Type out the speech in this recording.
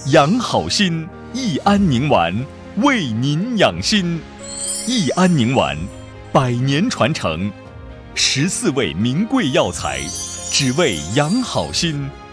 养好心，益安宁丸为您养心。益安宁丸100年传承，14味名贵药材，只为养好心，